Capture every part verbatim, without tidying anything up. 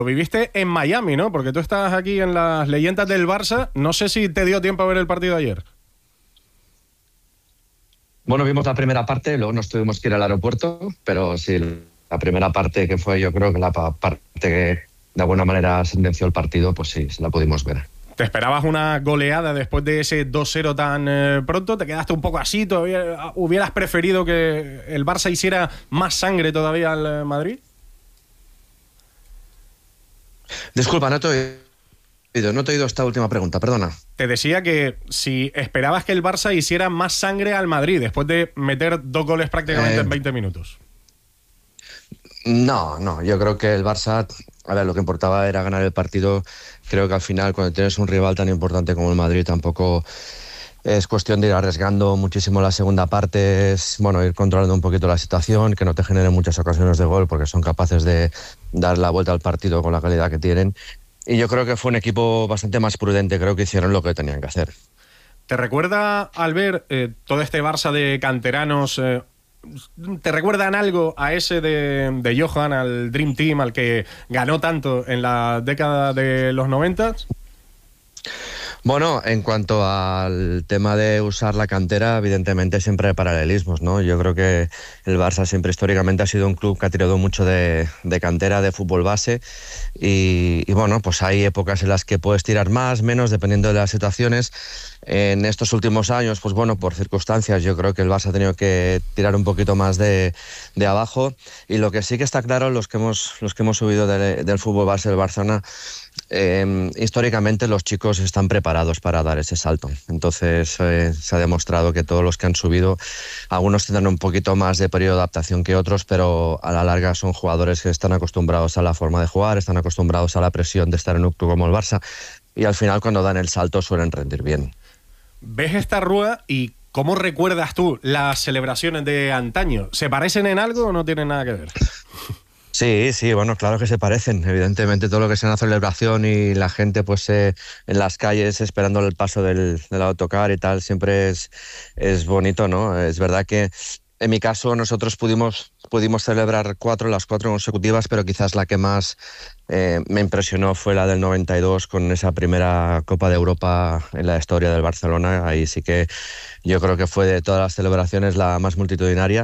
Lo viviste en Miami, ¿no? Porque tú estás aquí en las leyendas del Barça. No sé si te dio tiempo a ver el partido ayer. Bueno, vimos la primera parte, luego nos tuvimos que ir al aeropuerto, pero sí, la primera parte que fue, yo creo que la parte que de alguna manera sentenció el partido, pues sí, se la pudimos ver. ¿Te esperabas una goleada después de ese dos cero tan eh, pronto? ¿Te quedaste un poco así? ¿Todavía hubieras preferido que el Barça hiciera más sangre todavía al Madrid? Disculpa, no te he oído, no te he oído esta última pregunta, perdona. Te decía que si esperabas que el Barça hiciera más sangre al Madrid después de meter dos goles prácticamente eh, en veinte minutos. No, no, yo creo que el Barça, a ver, lo que importaba era ganar el partido. Creo que al final, cuando tienes un rival tan importante como el Madrid, tampoco es cuestión de ir arriesgando muchísimo la segunda parte, es bueno, ir controlando un poquito la situación, que no te generen muchas ocasiones de gol, porque son capaces de dar la vuelta al partido con la calidad que tienen. Y yo creo que fue un equipo bastante más prudente, creo que hicieron lo que tenían que hacer. ¿Te recuerda, al ver eh, todo este Barça de canteranos, eh, te recuerdan algo a ese de, de Johan, al Dream Team, al que ganó tanto en la década de los noventa? Bueno, en cuanto al tema de usar la cantera, evidentemente siempre hay paralelismos, ¿no? Yo creo que el Barça siempre históricamente ha sido un club que ha tirado mucho de, de cantera, de fútbol base y, y bueno, pues hay épocas en las que puedes tirar más, menos, dependiendo de las situaciones. En estos últimos años, pues bueno, por circunstancias, yo creo que el Barça ha tenido que tirar un poquito más de, de abajo, y lo que sí que está claro, los que hemos, los que hemos subido de, del fútbol base del Barcelona, eh, históricamente los chicos están preparados para dar ese salto. Entonces eh, se ha demostrado que todos los que han subido, algunos tendrán un poquito más de periodo de adaptación que otros, pero a la larga son jugadores que están acostumbrados a la forma de jugar, están acostumbrados a la presión de estar en un club como el Barça, y al final cuando dan el salto suelen rendir bien. ¿Ves esta rúa y cómo recuerdas tú las celebraciones de antaño? ¿Se parecen en algo o no tienen nada que ver? Sí, sí, bueno, claro que se parecen. Evidentemente todo lo que sea una celebración y la gente pues eh, en las calles esperando el paso del, del autocar y tal, siempre es, es bonito, ¿no? Es verdad que en mi caso nosotros pudimos, pudimos celebrar cuatro, las cuatro consecutivas, pero quizás la que más eh, me impresionó fue la del noventa y dos, con esa primera Copa de Europa en la historia del Barcelona. Ahí sí que yo creo que fue de todas las celebraciones la más multitudinaria,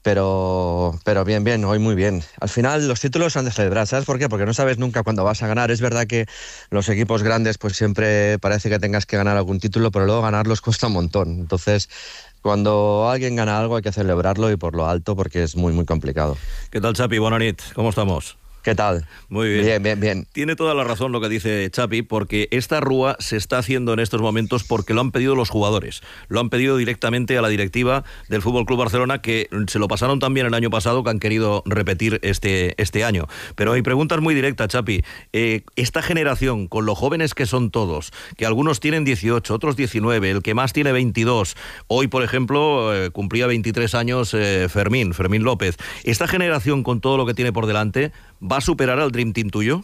pero, pero bien, bien, hoy muy bien. Al final los títulos se han de celebrar, ¿sabes por qué? Porque no sabes nunca cuándo vas a ganar. Es verdad que los equipos grandes pues siempre parece que tengas que ganar algún título, pero luego ganarlos cuesta un montón. Entonces, cuando alguien gana algo hay que celebrarlo y por lo alto, porque es muy, muy complicado. ¿Qué tal, Chapi? Bona nit, ¿cómo estamos? ¿Qué tal? Muy bien. Bien, bien, bien. Tiene toda la razón lo que dice Chapi, porque esta rúa se está haciendo en estos momentos porque lo han pedido los jugadores. Lo han pedido directamente a la directiva del F C Barcelona, que se lo pasaron también el año pasado, que han querido repetir este, este año. Pero hay preguntas muy directas, Chapi. Eh, esta generación, con lo jóvenes que son todos, que algunos tienen dieciocho, otros diecinueve, el que más tiene veintidós. Hoy, por ejemplo, eh, cumplía veintitrés años eh, Fermín, Fermín López. Esta generación, con todo lo que tiene por delante, ¿va a superar al Dream Team tuyo?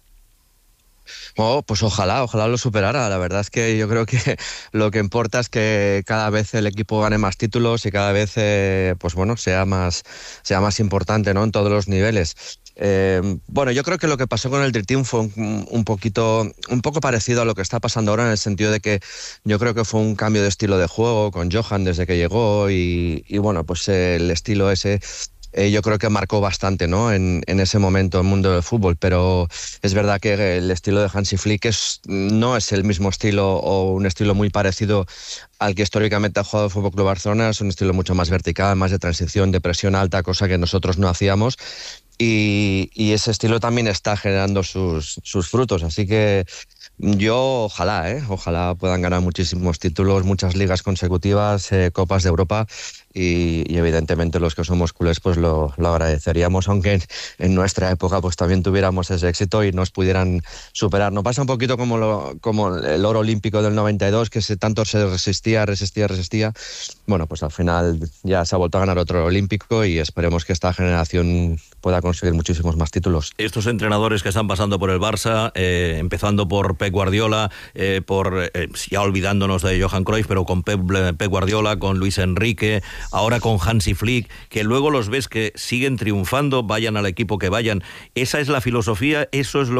Oh, pues ojalá, ojalá lo superara. La verdad es que yo creo que lo que importa es que cada vez el equipo gane más títulos y cada vez, eh, pues bueno, sea más, sea más importante, ¿no? En todos los niveles. Eh, bueno, yo creo que lo que pasó con el Dream Team fue un, un poquito, un poco parecido a lo que está pasando ahora, en el sentido de que yo creo que fue un cambio de estilo de juego con Johan desde que llegó y, y bueno, pues el estilo ese Eh, yo creo que marcó bastante, ¿no? en, en ese momento el mundo del fútbol, pero es verdad que el estilo de Hansi Flick es, no es el mismo estilo o un estilo muy parecido al que históricamente ha jugado el F C Barcelona. Es un estilo mucho más vertical, más de transición, de presión alta, cosa que nosotros no hacíamos, y, y ese estilo también está generando sus, sus frutos, así que yo ojalá, ¿eh? ojalá puedan ganar muchísimos títulos, muchas ligas consecutivas, eh, Copas de Europa, y, y evidentemente los que somos culés pues lo, lo agradeceríamos, aunque en, en nuestra época pues también tuviéramos ese éxito y nos pudieran superar. Nos pasa un poquito como, lo, como el oro olímpico del noventa y dos, que se, tanto se resistía, resistía, resistía. Bueno, pues al final ya se ha vuelto a ganar otro oro olímpico y esperemos que esta generación pueda conseguir muchísimos más títulos. Estos entrenadores que están pasando por el Barça, eh, empezando por Pep Guardiola, eh, por eh, ya olvidándonos de Johan Cruyff, pero con Pep, Pep Guardiola, con Luis Enrique, ahora con Hansi Flick, que luego los ves que siguen triunfando, vayan al equipo que vayan. Esa es la filosofía, eso es lo